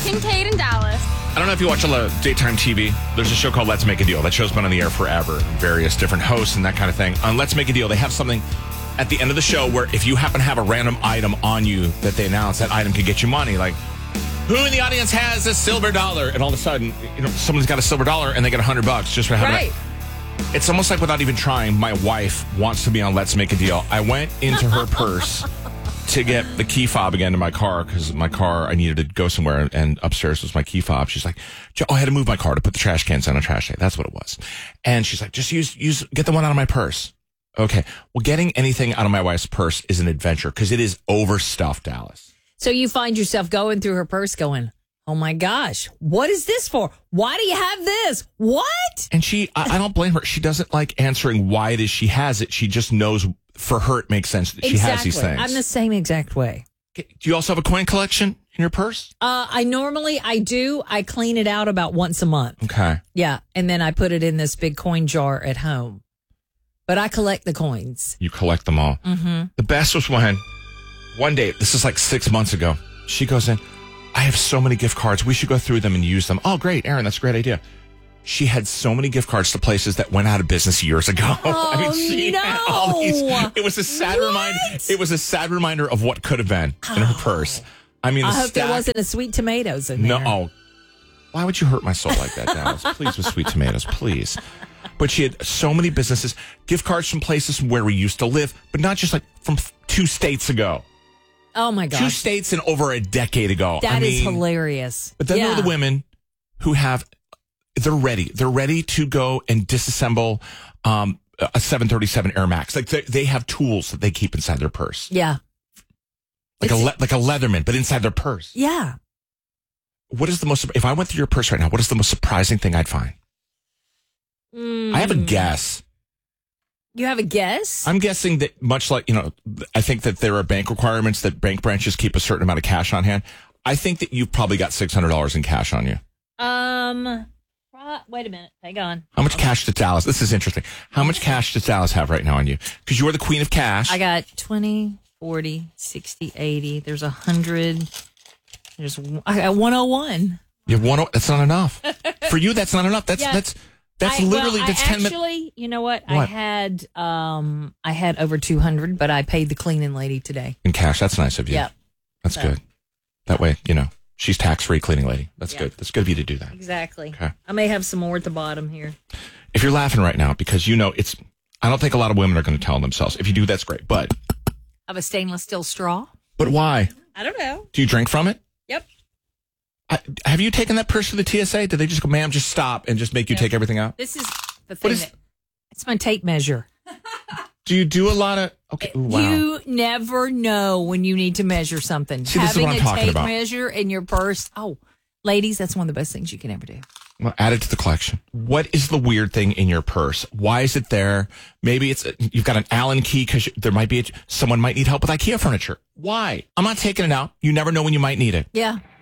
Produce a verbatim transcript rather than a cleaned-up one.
Kincaid and Dallas. I don't know if you watch a lot of daytime T V. There's a show called Let's Make a Deal. That show's been on the air forever. Various different hosts and that kind of thing. On Let's Make a Deal, they have something at the end of the show where if you happen to have a random item on you that they announce, that item could get you money. Like, who in the audience has a silver dollar? And all of a sudden, you know, someone's got a silver dollar and they get a hundred bucks just for having Right. it. It's almost like without even trying, my wife wants to be on Let's Make a Deal. I went into her purse to get the key fob again to my car because my car, I needed to go somewhere, and upstairs was my key fob. She's like, "Joe, I had to move my car to put the trash cans on a trash day." That's what it was. And she's like, just use, use, get the one out of my purse. Okay. Well, getting anything out of my wife's purse is an adventure because it is overstuffed, Dallas. So you find yourself going through her purse going, oh my gosh, what is this for? Why do you have this? What? And she, I, I don't blame her. She doesn't like answering why it is she has it. She just knows for her it makes sense that she exactly. has these things. I'm the same exact way. Do you also have a coin collection in your purse? Uh, I normally, I do. I clean it out about once a month. Okay. Yeah. And then I put it in this big coin jar at home. But I collect the coins. You collect them all. Mm-hmm. The best was when one day, this is like six months ago, she goes in, I have so many gift cards. We should go through them and use them. Oh, great, Aaron, that's a great idea. She had so many gift cards to places that went out of business years ago. Oh, I mean, she no. had all these. It was a sad What? reminder. It was a sad reminder of what could have been in her purse. I mean, I the hope there stack- wasn't a sweet tomatoes in No, there. oh, why would you hurt my soul like that, Dallas? Please, with sweet tomatoes, please. But she had so many businesses, gift cards from places where we used to live, but not just like from f- two states ago. Oh my gosh. Two states and over a decade ago. That I is mean, hilarious. But then yeah. there are the women who have, they're ready. They're ready to go and disassemble um, a seven thirty-seven Air Max. Like they, they have tools that they keep inside their purse. Yeah. Like a It's- le- like a Leatherman, but inside their purse. Yeah. What is the most, if I went through your purse right now, what is the most surprising thing I'd find? Mm. I have a guess. You have a guess? I'm guessing that much like, you know, I think that there are bank requirements that bank branches keep a certain amount of cash on hand. I think that you've probably got six hundred dollars in cash on you. Um, right, wait a minute. Hang on. How much cash does Dallas? This is interesting. How much cash does Dallas have right now on you? Because you're the queen of cash. I got twenty, forty, sixty, eighty. There's one hundred. There's I got one oh one. You have one. That's not enough. For you, that's not enough. That's Yeah. that's that's I, literally well, that's I ten minutes. actually, you know what? I What? had um I had over two hundred, but I paid the cleaning lady today. In cash. That's nice of you. Yep. That's So. good. That way, you know, she's tax-free cleaning lady. That's Yeah. good. That's good of you to do that. Exactly. Okay. I may have some more at the bottom here. If you're laughing right now because you know it's, I don't think a lot of women are going to tell themselves. If you do, that's great. But Of a stainless steel straw? but why? I don't know. Do you drink from it? Yep. I, have you taken that purse to the T S A? Did they just go, ma'am, just stop and just make you Yeah. take everything out? This is the thing is- that it's my tape measure. Do you do a lot of? Okay, ooh, wow. You never know when you need to measure something. See, this is Having what I'm a talking tape about. measure in your purse. Oh, ladies, that's one of the best things you can ever do. Well, add it to the collection. What is the weird thing in your purse? Why is it there? Maybe it's you've got an Allen key because there might be a, someone might need help with IKEA furniture. Why? I'm not taking it out. You never know when you might need it. Yeah.